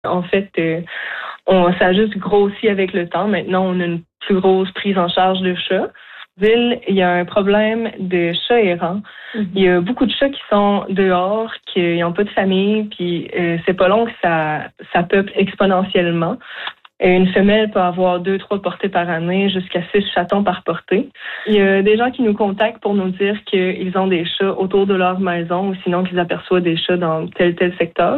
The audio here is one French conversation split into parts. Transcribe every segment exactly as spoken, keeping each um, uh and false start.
En fait, euh, on, ça a juste grossi avec le temps. Maintenant, on a une plus grosse prise en charge de chats. Ville, il y a un problème de chats errants. Mm-hmm. Il y a beaucoup de chats qui sont dehors, qui n'ont pas de famille, puis euh, c'est pas long que ça, ça peuple exponentiellement. Une femelle peut avoir deux, trois portées par année, jusqu'à six chatons par portée. Il y a des gens qui nous contactent pour nous dire qu'ils ont des chats autour de leur maison ou sinon qu'ils aperçoivent des chats dans tel tel secteur.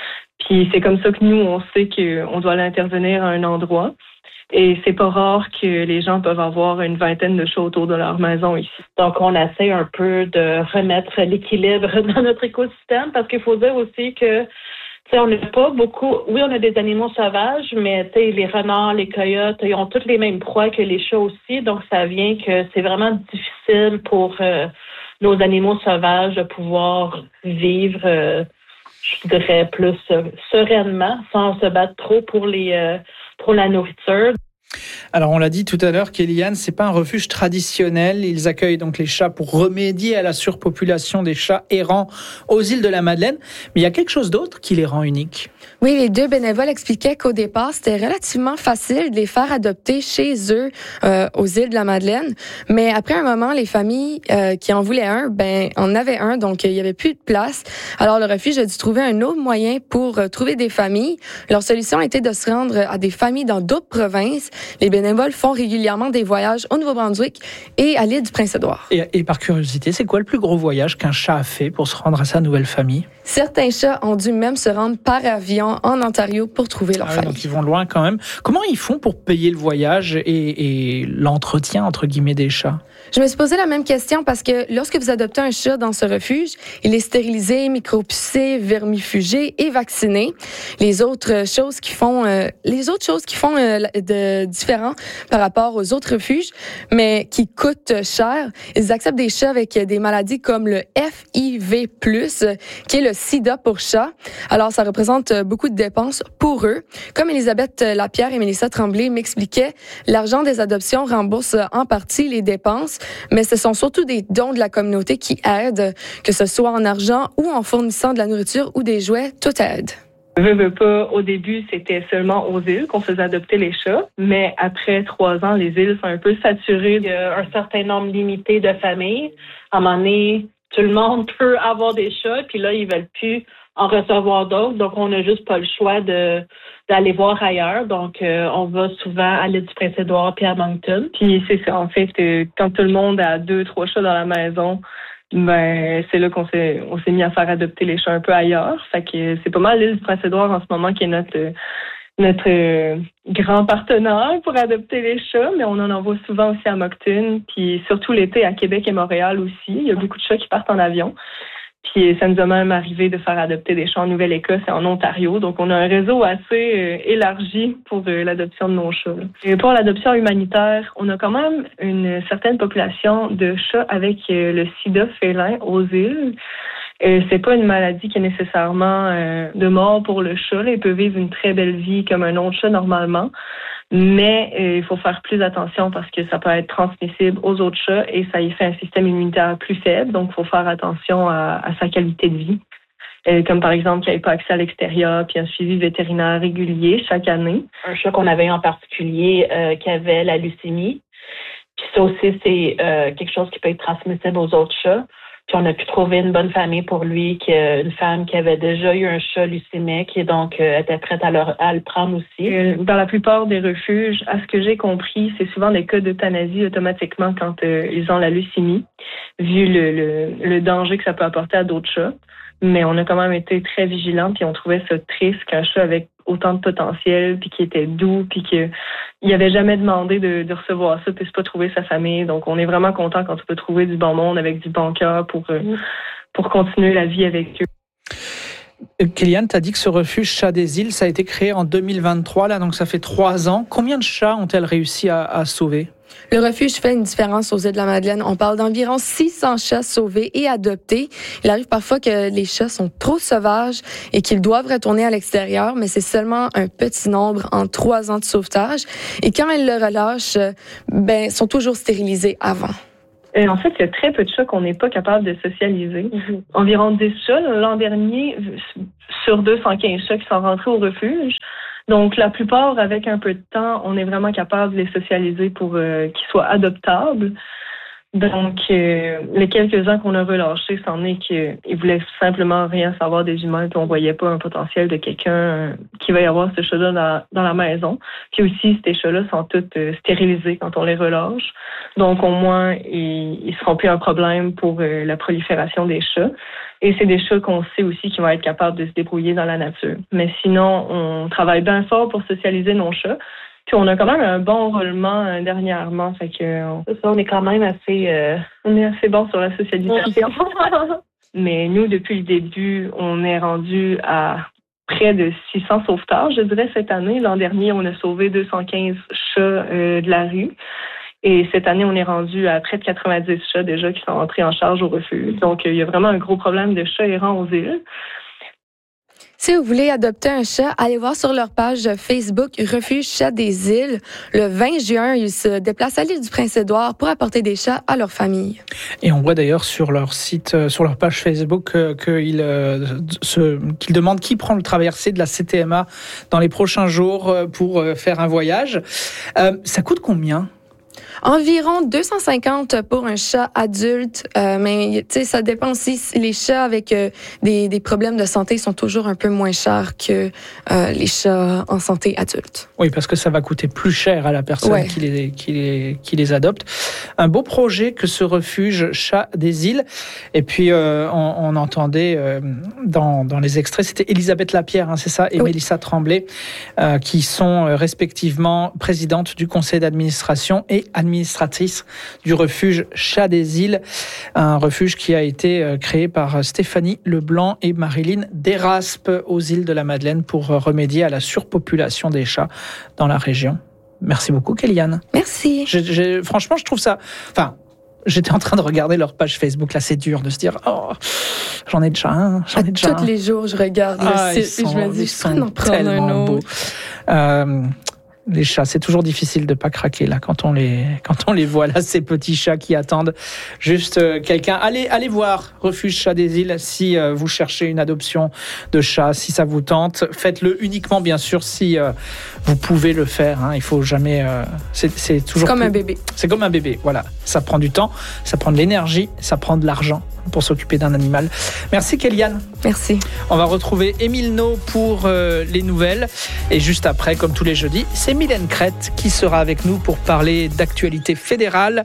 Puis c'est comme ça que nous, on sait qu'on doit aller intervenir à un endroit. Et c'est pas rare que les gens peuvent avoir une vingtaine de chats autour de leur maison ici. Donc, on essaie un peu de remettre l'équilibre dans notre écosystème parce qu'il faut dire aussi que T'sais, on n'a pas beaucoup... Oui, on a des animaux sauvages, mais les renards, les coyotes, ils ont toutes les mêmes proies que les chats aussi. Donc, ça vient que c'est vraiment difficile pour euh, nos animaux sauvages de pouvoir vivre, euh, je dirais, plus euh, sereinement, sans se battre trop pour, les, euh, pour la nourriture. Alors, on l'a dit tout à l'heure, Kéliane, c'est pas un refuge traditionnel. Ils accueillent donc les chats pour remédier à la surpopulation des chats errants aux îles de la Madeleine. Mais il y a quelque chose d'autre qui les rend uniques. Oui, les deux bénévoles expliquaient qu'au départ, c'était relativement facile de les faire adopter chez eux euh, aux îles de la Madeleine. Mais après un moment, les familles euh, qui en voulaient un, ben en avaient un, donc il y avait plus de place. Alors le refuge a dû trouver un autre moyen pour euh, trouver des familles. Leur solution était de se rendre à des familles dans d'autres provinces. Les bénévoles font régulièrement des voyages au Nouveau-Brunswick et à l'île du Prince-Édouard. Et, et par curiosité, c'est quoi le plus gros voyage qu'un chat a fait pour se rendre à sa nouvelle famille? Certains chats ont dû même se rendre par avion en Ontario pour trouver leur ah ouais, famille. Donc ils vont loin quand même. Comment ils font pour payer le voyage et, et l'entretien, entre guillemets, des chats? Je me suis posé la même question parce que lorsque vous adoptez un chat dans ce refuge, il est stérilisé, micropucé, vermifugé et vacciné. Les autres choses qui font, euh, les autres choses qui font euh, de différent par rapport aux autres refuges, mais qui coûtent cher, ils acceptent des chats avec des maladies comme le F I V plus, qui est le sida pour chats. Alors, ça représente beaucoup de dépenses pour eux. Comme Elisabeth Lapierre et Mélissa Tremblay m'expliquaient, l'argent des adoptions rembourse en partie les dépenses, mais ce sont surtout des dons de la communauté qui aident, que ce soit en argent ou en fournissant de la nourriture ou des jouets, tout aide. Veux, veux pas, au début, c'était seulement aux îles qu'on faisait adopter les chats, mais après trois ans, les îles sont un peu saturées. Il y a un certain nombre limité de familles. À un moment donné, tout le monde peut avoir des chats, puis là, ils veulent plus en recevoir d'autres, donc on n'a juste pas le choix de d'aller voir ailleurs. Donc, euh, on va souvent à l'île du Prince-Édouard puis à Moncton. Puis c'est ça, en fait, euh, quand tout le monde a deux, trois chats dans la maison, ben c'est là qu'on s'est on s'est mis à faire adopter les chats un peu ailleurs. Fait que c'est pas mal l'île du Prince-Édouard en ce moment qui est notre euh, notre euh, grand partenaire pour adopter les chats, mais on en envoie souvent aussi à Moncton, puis surtout l'été à Québec et Montréal aussi. Il y a beaucoup de chats qui partent en avion. Puis ça nous a même arrivé de faire adopter des chats en Nouvelle-Écosse et en Ontario. Donc, on a un réseau assez euh, élargi pour euh, l'adoption de nos chats. Et pour l'adoption humanitaire, on a quand même une certaine population de chats avec euh, le sida félin aux îles. Euh, c'est pas une maladie qui est nécessairement euh, de mort pour le chat. Là. Il peut vivre une très belle vie comme un autre chat normalement. Mais euh, il faut faire plus attention parce que ça peut être transmissible aux autres chats et ça y fait un système immunitaire plus faible. Donc, il faut faire attention à, à sa qualité de vie. Euh, comme par exemple qu'il n'y ait pas accès à l'extérieur puis un suivi vétérinaire régulier chaque année. Un chat qu'on avait en particulier euh, qui avait la leucémie. Puis ça aussi, c'est euh, quelque chose qui peut être transmissible aux autres chats. Puis on a pu trouver une bonne famille pour lui, qui, une femme qui avait déjà eu un chat leucémique et donc euh, était prête à le, à le prendre aussi. Euh, dans la plupart des refuges, à ce que j'ai compris, c'est souvent des cas d'euthanasie automatiquement quand euh, ils ont la leucémie, vu le, le, le danger que ça peut apporter à d'autres chats. Mais on a quand même été très vigilants, puis on trouvait ça triste qu'un chat avec autant de potentiel, puis qui était doux, puis qu'il n'avait jamais demandé de, de recevoir ça, puis pas trouver sa famille. Donc, on est vraiment content quand on peut trouver du bon monde avec du bon cœur pour, euh, pour continuer la vie avec eux. Kéliane, tu as dit que ce refuge Chat des îles, ça a été créé en deux mille vingt-trois, là, donc ça fait trois ans. Combien de chats ont-elles réussi à, à sauver? Le refuge fait une différence aux îles de la Madeleine. On parle d'environ six cents chats sauvés et adoptés. Il arrive parfois que les chats sont trop sauvages et qu'ils doivent retourner à l'extérieur, mais c'est seulement un petit nombre en trois ans de sauvetage. Et quand ils le relâchent, ben, ils sont toujours stérilisés avant. Et en fait, il y a très peu de chats qu'on n'est pas capable de socialiser. Mm-hmm. Environ dix chats. L'an dernier, sur deux cent quinze chats qui sont rentrés au refuge. Donc, la plupart, avec un peu de temps, on est vraiment capable de les socialiser pour euh, qu'ils soient adoptables. Donc, euh, les quelques-uns qu'on a relâchés, c'en est qu'ils voulaient simplement rien savoir des humains, puis on voyait pas un potentiel de quelqu'un euh, qui va y avoir ce chat-là dans, dans la maison. Puis aussi, ces chats-là sont tous euh, stérilisés quand on les relâche. Donc, au moins, ils, ils seront plus un problème pour euh, la prolifération des chats. Et c'est des chats qu'on sait aussi qui vont être capables de se débrouiller dans la nature. Mais sinon, on travaille bien fort pour socialiser nos chats. Puis on a quand même un bon roulement euh, dernièrement, fait que on, ça, on est quand même assez, euh, on est assez bon sur la socialisation. Mais nous, depuis le début, on est rendu à près de six cents sauveteurs, je dirais cette année. L'an dernier, on a sauvé deux cent quinze chats euh, de la rue. Et cette année, on est rendu à près de quatre-vingt-dix chats déjà qui sont entrés en charge au refuge. Donc, il y a vraiment un gros problème de chats errants aux îles. Si vous voulez adopter un chat, allez voir sur leur page Facebook Refuge Chat des Îles. Le vingt juin, ils se déplacent à l'île du Prince-Édouard pour apporter des chats à leur famille. Et on voit d'ailleurs sur leur site, sur leur page Facebook, euh, qu'ils, euh, se, qu'ils demandent qui prend le traversée de la C T M A dans les prochains jours pour faire un voyage. Euh, ça coûte combien ? Environ deux cent cinquante pour un chat adulte, euh, mais tu sais, ça dépend aussi. Les chats avec euh, des, des problèmes de santé sont toujours un peu moins chers que euh, les chats en santé adulte. Oui, parce que ça va coûter plus cher à la personne ouais. qui, les, qui, les, qui les adopte. Un beau projet que ce refuge Chat des Îles. Et puis, euh, on, on entendait euh, dans, dans les extraits, c'était Elisabeth Lapierre, hein, c'est ça, et oui. Mélissa Tremblay, euh, qui sont euh, respectivement présidentes du conseil d'administration et administratrice du refuge Chat des Îles, un refuge qui a été créé par Stéphanie Leblanc et Marilyn Deraspe aux îles de la Madeleine pour remédier à la surpopulation des chats dans la région. Merci beaucoup, Kéliane. Merci. J'ai, j'ai, franchement, je trouve ça... Enfin, j'étais en train de regarder leur page Facebook, là, c'est dur de se dire « Oh, j'en ai déjà un, j'en ai déjà un. » Tous les jours, je regarde ah, le site et je me dis « Je peux en prendre un autre. » Euh, Les chats, c'est toujours difficile de pas craquer là quand on les quand on les voit là, ces petits chats qui attendent juste euh, quelqu'un. Allez allez voir Refuge Chat des Îles si euh, vous cherchez une adoption de chat, si ça vous tente, faites-le uniquement bien sûr si euh, vous pouvez le faire. Hein. Il faut jamais. Euh, c'est, c'est toujours c'est comme plus... un bébé. C'est comme un bébé. Voilà, ça prend du temps, ça prend de l'énergie, ça prend de l'argent pour s'occuper d'un animal. Merci Kéliane. Merci. On va retrouver Émile No pour euh, les nouvelles. Et juste après, comme tous les jeudis, c'est Mylène Crête qui sera avec nous pour parler d'actualité fédérale.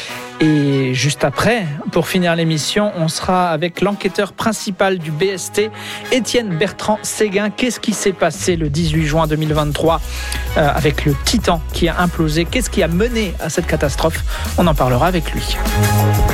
Et juste après, pour finir l'émission, on sera avec l'enquêteur principal du B S T, Étienne Bertrand Séguin. Qu'est-ce qui s'est passé le dix-huit juin deux mille vingt-trois euh, avec le Titan qui a implosé? Qu'est-ce qui a mené à cette catastrophe? On en parlera avec lui.